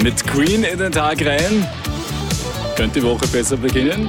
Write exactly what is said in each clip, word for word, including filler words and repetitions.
Mit Queen in den Tag rein. Könnte die Woche besser beginnen?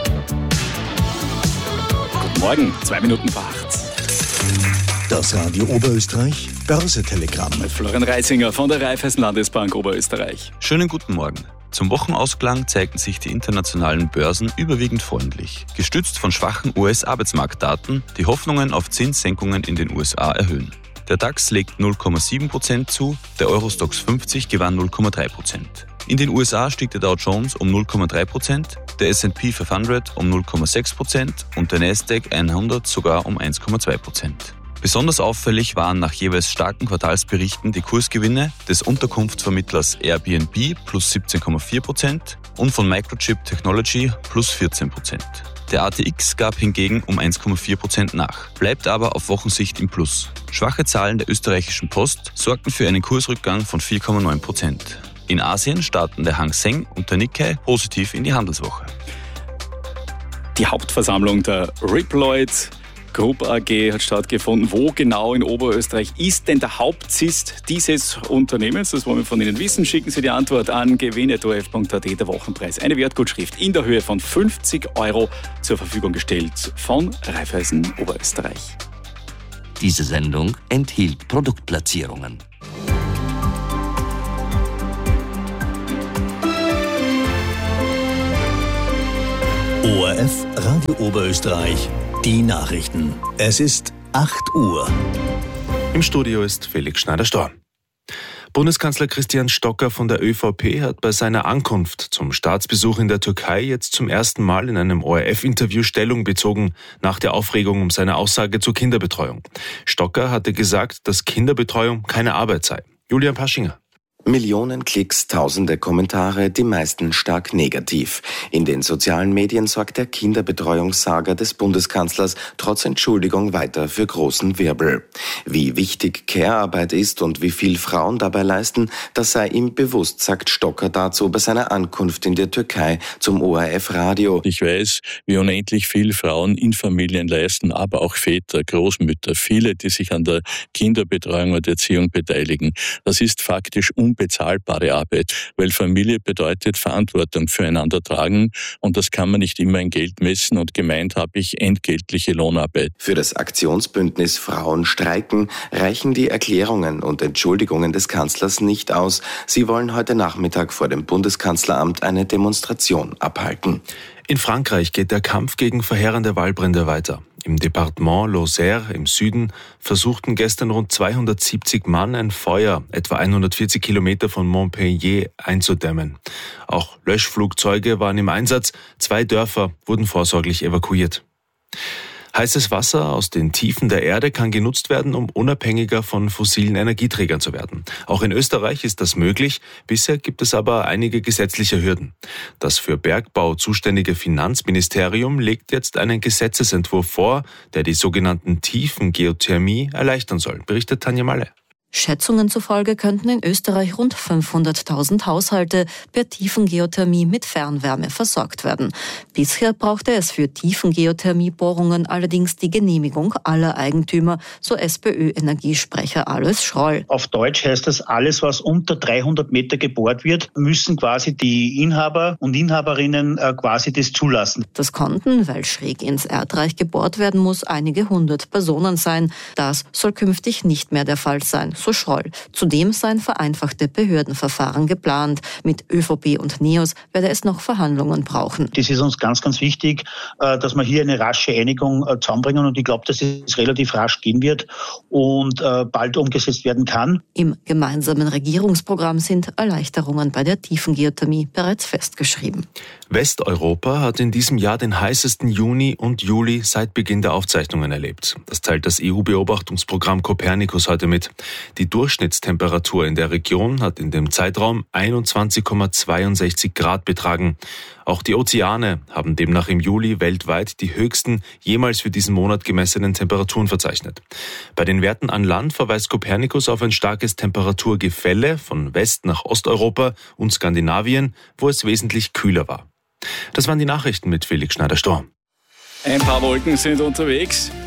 Guten Morgen, zwei Minuten vor acht. Das Radio Oberösterreich Börse-Telegramm. Mit Florian Reisinger von der Raiffeisen Landesbank Oberösterreich. Schönen guten Morgen. Zum Wochenausklang zeigen sich die internationalen Börsen überwiegend freundlich. Gestützt von schwachen U S-Arbeitsmarktdaten, die Hoffnungen auf Zinssenkungen in den U S A erhöhen. Der DAX legt null Komma sieben Prozent zu, der Eurostoxx fünfzig gewann null Komma drei Prozent. In den U S A stieg der Dow Jones um null Komma drei Prozent, der S and P fünfhundert um null Komma sechs Prozent und der Nasdaq hundert sogar um eins Komma zwei Prozent. Besonders auffällig waren nach jeweils starken Quartalsberichten die Kursgewinne des Unterkunftsvermittlers Airbnb plus siebzehn Komma vier Prozent und von Microchip Technology plus vierzehn Prozent. Der A T X gab hingegen um eins Komma vier Prozent nach, bleibt aber auf Wochensicht im Plus. Schwache Zahlen der österreichischen Post sorgten für einen Kursrückgang von vier Komma neun Prozent. In Asien starten der Hang Seng und der Nikkei positiv in die Handelswoche. Die Hauptversammlung der Reploid Group A G hat stattgefunden. Wo genau in Oberösterreich ist denn der Hauptsitz dieses Unternehmens? Das wollen wir von Ihnen wissen. Schicken Sie die Antwort an gewinn punkt o r f punkt a t, der Wochenpreis. Eine Wertgutschrift in der Höhe von fünfzig Euro zur Verfügung gestellt von Raiffeisen Oberösterreich. Diese Sendung enthielt Produktplatzierungen. O R F Radio Oberösterreich. Die Nachrichten. Es ist acht Uhr. Im Studio ist Felix Schneider-Storr. Bundeskanzler Christian Stocker von der ÖVP hat bei seiner Ankunft zum Staatsbesuch in der Türkei jetzt zum ersten Mal in einem O R F-Interview Stellung bezogen nach der Aufregung um seine Aussage zur Kinderbetreuung. Stocker hatte gesagt, dass Kinderbetreuung keine Arbeit sei. Julian Paschinger. Millionen Klicks, tausende Kommentare, die meisten stark negativ. In den sozialen Medien sorgt der Kinderbetreuungssaga des Bundeskanzlers trotz Entschuldigung weiter für großen Wirbel. Wie wichtig Care-Arbeit ist und wie viel Frauen dabei leisten, das sei ihm bewusst, sagt Stocker dazu bei seiner Ankunft in der Türkei zum O R F-Radio. Ich weiß, wie unendlich viel Frauen in Familien leisten, aber auch Väter, Großmütter, viele, die sich an der Kinderbetreuung und Erziehung beteiligen. Das ist faktisch unbezahlbare Arbeit, weil Familie bedeutet Verantwortung füreinander tragen und das kann man nicht immer in Geld messen und gemeint habe ich entgeltliche Lohnarbeit. Für das Aktionsbündnis Frauen streiken reichen die Erklärungen und Entschuldigungen des Kanzlers nicht aus. Sie wollen heute Nachmittag vor dem Bundeskanzleramt eine Demonstration abhalten. In Frankreich geht der Kampf gegen verheerende Waldbrände weiter. Im Departement Lozère im Süden versuchten gestern rund zweihundertsiebzig Mann ein Feuer etwa hundertvierzig Kilometer von Montpellier einzudämmen. Auch Löschflugzeuge waren im Einsatz. Zwei Dörfer wurden vorsorglich evakuiert. Heißes Wasser aus den Tiefen der Erde kann genutzt werden, um unabhängiger von fossilen Energieträgern zu werden. Auch in Österreich ist das möglich. Bisher gibt es aber einige gesetzliche Hürden. Das für Bergbau zuständige Finanzministerium legt jetzt einen Gesetzesentwurf vor, der die sogenannten Tiefengeothermie erleichtern soll, berichtet Tanja Malle. Schätzungen zufolge könnten in Österreich rund fünfhunderttausend Haushalte per Tiefengeothermie mit Fernwärme versorgt werden. Bisher brauchte es für Tiefengeothermiebohrungen allerdings die Genehmigung aller Eigentümer, so SPÖ-Energiesprecher Alois Schroll. Auf Deutsch heißt das, alles was unter dreihundert Meter gebohrt wird, müssen quasi die Inhaber und Inhaberinnen quasi das zulassen. Das konnten, weil schräg ins Erdreich gebohrt werden muss, einige hundert Personen sein. Das soll künftig nicht mehr der Fall sein, so Schroll. Zudem seien vereinfachte Behördenverfahren geplant. Mit ÖVP und NEOS werde es noch Verhandlungen brauchen. Das ist uns ganz, ganz wichtig, dass wir hier eine rasche Einigung zusammenbringen und ich glaube, dass es relativ rasch gehen wird und bald umgesetzt werden kann. Im gemeinsamen Regierungsprogramm sind Erleichterungen bei der Tiefengeothermie bereits festgeschrieben. Westeuropa hat in diesem Jahr den heißesten Juni und Juli seit Beginn der Aufzeichnungen erlebt. Das teilt das E U-Beobachtungsprogramm Copernicus heute mit. Die Durchschnittstemperatur in der Region hat in dem Zeitraum einundzwanzig Komma zweiundsechzig Grad betragen. Auch die Ozeane haben demnach im Juli weltweit die höchsten jemals für diesen Monat gemessenen Temperaturen verzeichnet. Bei den Werten an Land verweist Copernicus auf ein starkes Temperaturgefälle von West- nach Osteuropa und Skandinavien, wo es wesentlich kühler war. Das waren die Nachrichten mit Felix Schneider-Storr. Ein paar Wolken sind unterwegs.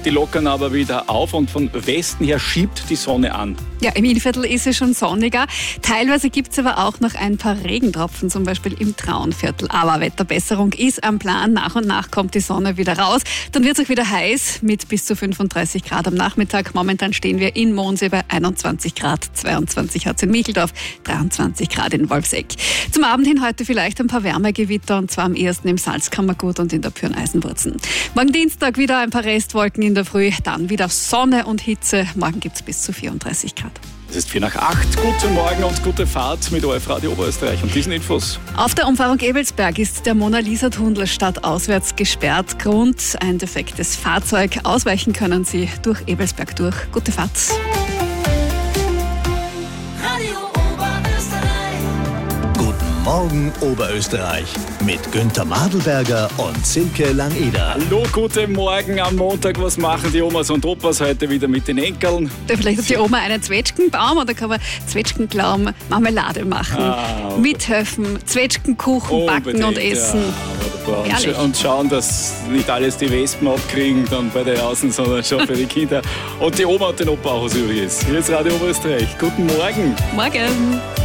die lockern aber wieder auf und von Westen her schiebt die Sonne an. Ja, im Innviertel ist es schon sonniger. Teilweise gibt es aber auch noch ein paar Regentropfen, zum Beispiel im Traunviertel. Aber Wetterbesserung ist am Plan. Nach und nach kommt die Sonne wieder raus. Dann wird es auch wieder heiß mit bis zu fünfunddreißig Grad am Nachmittag. Momentan stehen wir in Mondsee bei einundzwanzig Grad, zweiundzwanzig hat es in Micheldorf, dreiundzwanzig Grad in Wolfsegg. Zum Abend hin heute vielleicht ein paar Wärmegewitter und zwar am ersten im Salzkammergut und in der Pürn-Eisenwurzen. Morgen Dienstag wieder ein paar Restwolken in der Früh, dann wieder Sonne und Hitze. Morgen gibt es bis zu vierunddreißig Grad. Es ist vier nach acht. Guten Morgen und gute Fahrt mit O R F Radio Oberösterreich und diesen Infos. Auf der Umfahrung Ebelsberg ist der Mona-Lisa-Tunnel stadtauswärts gesperrt. Grund ein defektes Fahrzeug. Ausweichen können Sie durch Ebelsberg durch. Gute Fahrt. Radio Oberösterreich. Guten Morgen Oberösterreich mit Günther Madelberger und Silke Langeder. Hallo, guten Morgen am Montag. Was machen die Omas und Opas heute wieder mit den Enkeln? Ja, vielleicht hat die Oma einen Zwetschgenbaum oder kann man Zwetschgenklaum Marmelade machen, ah, mithelfen, Zwetschgenkuchen backen und essen. Ja, und schauen, dass nicht alles die Wespen abkriegen dann bei den Außen, sondern schon für die Kinder. Und die Oma und den Opa auch was übrig ist. Hier ist Radio Oberösterreich. Guten Morgen. Morgen.